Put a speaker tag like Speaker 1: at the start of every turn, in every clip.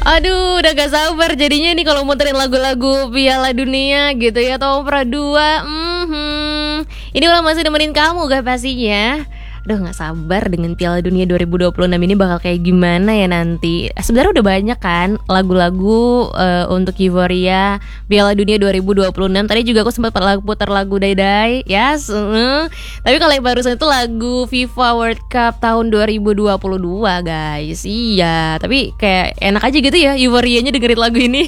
Speaker 1: Aduh, udah gak sabar jadinya nih kalau muterin lagu-lagu Piala Dunia gitu ya, Tompra 2. Ini udah masih nemenin kamu gak pastinya. Aduh, gak sabar dengan Piala Dunia 2026 ini bakal kayak gimana ya nanti. Sebenarnya udah banyak kan lagu-lagu untuk Euphoria Piala Dunia 2026. Tadi juga aku sempat putar lagu Dai-Dai yes. Tapi kalau yang barusan itu lagu FIFA World Cup tahun 2022 guys. Iya, tapi kayak enak aja gitu ya Euphorianya dengerin lagu ini.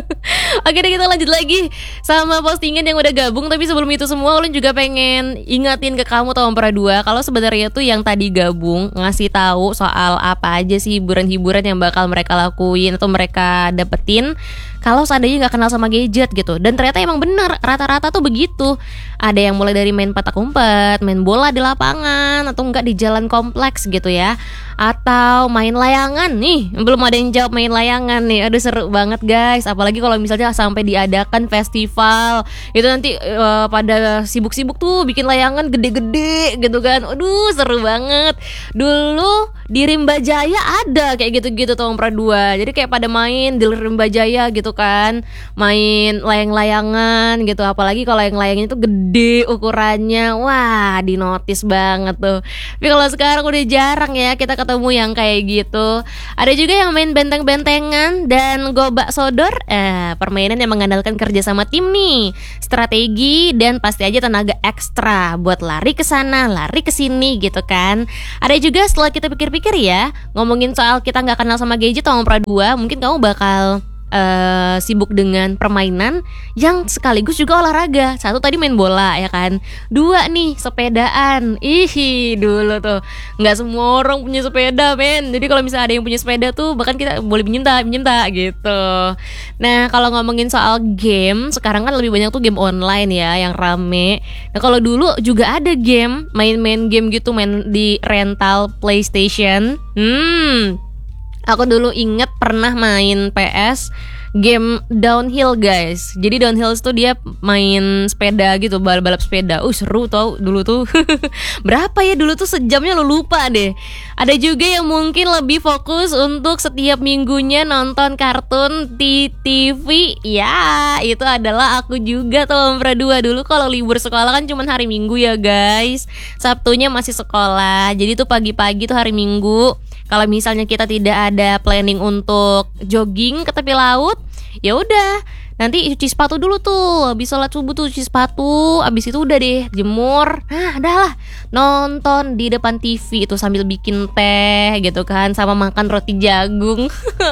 Speaker 1: Oke deh, kita lanjut lagi sama postingan yang udah gabung. Tapi sebelum itu semua, Ulun juga pengen ingatin ke kamu Tompra 2 kalau sebenarnya tuh yang tadi gabung ngasih tahu soal apa aja sih hiburan-hiburan yang bakal mereka lakuin atau mereka dapetin kalau seandainya nggak kenal sama gadget gitu. Dan ternyata emang bener, rata-rata tuh begitu. Ada yang mulai dari main petak umpet, main bola di lapangan, atau enggak di jalan kompleks gitu ya, atau main layangan nih. Belum ada yang jawab main layangan nih. Aduh, seru banget guys. Apalagi kalau misalnya sampai diadakan festival itu nanti pada sibuk-sibuk tuh bikin layangan gede-gede gitu kan. Aduh, seru banget. Dulu di Rimba Jaya ada kayak gitu-gitu Tompra 2. Jadi kayak pada main di Rimba Jaya gitu kan, main layang-layangan gitu. Apalagi kalau yang layangnya tuh gede ukurannya, wah dinotis banget tuh. Tapi kalau sekarang udah jarang ya kita ketemu yang kayak gitu. Ada juga yang main benteng-bentengan dan gobak sodor, permainan yang mengandalkan kerja sama tim nih, strategi dan pasti aja tenaga ekstra buat lari ke sana, lari ke sini gitu kan. Ada juga setelah kita pikir-pikir ya, ngomongin soal kita nggak kenal sama gadget Tompra 2, mungkin kamu bakal sibuk dengan permainan yang sekaligus juga olahraga. Satu tadi main bola ya kan, dua nih sepedaan. Dulu tuh nggak semua orang punya sepeda men. Jadi kalau misalnya ada yang punya sepeda tuh bahkan kita boleh minta gitu. Nah kalau ngomongin soal game, sekarang kan lebih banyak tuh game online ya yang rame. Nah kalau dulu juga ada game, main-main game gitu, main di rental PlayStation. Aku dulu inget pernah main PS game downhill guys. Jadi downhill itu dia main sepeda gitu, balap sepeda. Seru tau dulu tuh. Berapa ya dulu tuh sejamnya lo lupa deh. Ada juga yang mungkin lebih fokus untuk setiap minggunya nonton kartun di TV. Ya itu adalah aku juga Tompra 2. Dulu kalau libur sekolah kan cuma hari Minggu ya guys, Sabtunya masih sekolah. Jadi tuh pagi-pagi tuh hari Minggu, kalau misalnya kita tidak ada planning untuk jogging ke tepi laut, ya udah nanti cuci sepatu dulu tuh. Habis sholat subuh tuh cuci sepatu, habis itu udah deh jemur. Nah udah lah, nonton di depan TV itu sambil bikin teh gitu kan, sama makan roti jagung.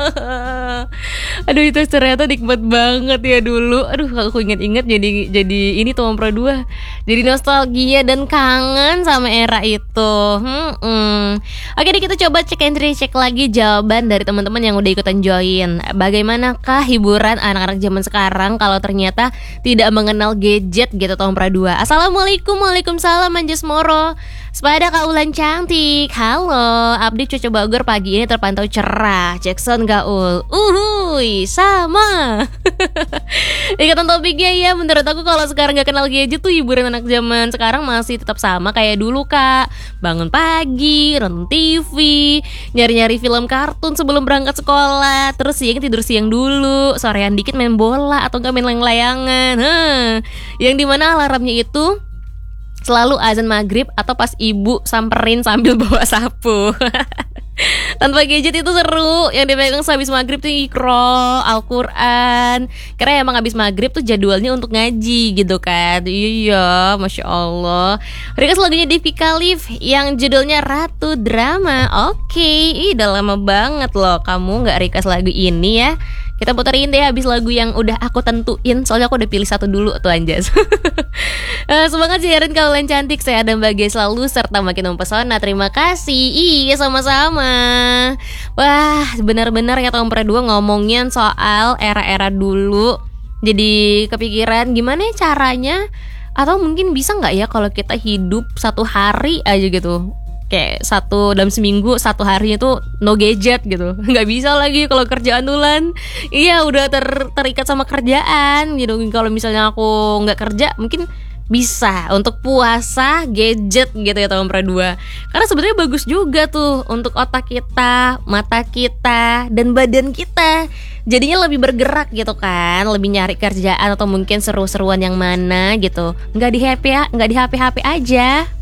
Speaker 1: Aduh itu ternyata nikmat banget ya dulu. Aduh aku inget-inget jadi ini Tompra 2. Jadi nostalgia dan kangen sama era itu. Oke deh, kita coba cek and recheck lagi jawaban dari teman-teman yang udah ikutan join. Bagaimanakah hiburan anak-anak zaman sekarang kalau ternyata tidak mengenal gadget gitu Tompra 2. Assalamualaikum, waalaikumsalam Anjas Moro. Sepada kaulan cantik. Halo, update Cuaca Bogor pagi ini terpantau cerah. Jackson gaul. Uhuy, sama. Ikatan topiknya ya, menurut aku kalau sekarang gak kenal gadget tuh hiburan anak zaman sekarang masih tetap sama kayak dulu kak. Bangun pagi, nonton TV, nyari-nyari film kartun sebelum berangkat sekolah. Terus siang tidur siang dulu, sorean dikit main bola atau gak main layang-layangan. Yang dimana alarmnya itu selalu azan maghrib atau pas ibu samperin sambil bawa sapu. Tanpa gadget itu seru. Yang dipegang sehabis maghrib tuh Iqra, Al-Quran. Karena emang habis maghrib tuh jadwalnya untuk ngaji gitu kan. Iya, Masya Allah. Request lagunya Devi Khalif yang judulnya Ratu Drama. Oke, udah lama banget loh kamu gak request lagu ini ya. Kita puterin deh habis lagu yang udah aku tentuin. Soalnya aku udah pilih satu dulu tuh Anjas. Semangat siaran kaulan cantik. Saya Adam bahagia selalu serta makin mempesona. Terima kasih. Iya sama-sama. Wah benar-benar ya Tompra 2 ngomongin soal era-era dulu. Jadi kepikiran gimana caranya, atau mungkin bisa gak ya kalau kita hidup satu hari aja gitu, kayak dalam seminggu satu harinya tuh no gadget gitu. Nggak bisa lagi kalau kerjaan Ulan. Iya udah terikat sama kerjaan gitu. Kalau misalnya aku nggak kerja mungkin bisa untuk puasa gadget gitu ya tahun perdua. Karena sebenarnya bagus juga tuh untuk otak kita, mata kita, dan badan kita. Jadinya lebih bergerak gitu kan, lebih nyari kerjaan atau mungkin seru-seruan yang mana gitu. Nggak di HP aja.